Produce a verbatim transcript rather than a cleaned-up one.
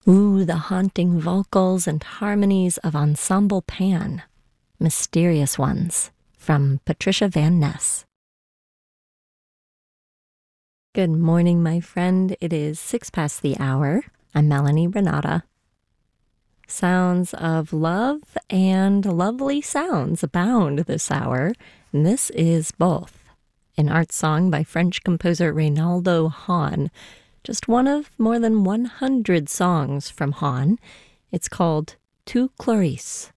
Ooh, the haunting vocals and harmonies of Ensemble Pan. Mysterious Ones from Patricia Van Ness. Good morning, my friend. It is six past the hour. I'm Melanie Renata. Sounds of love and lovely sounds abound this hour, and this is both an art song by French composer Reynaldo Hahn, just one of more than one hundred songs from Hahn. It's called Tu Clarice.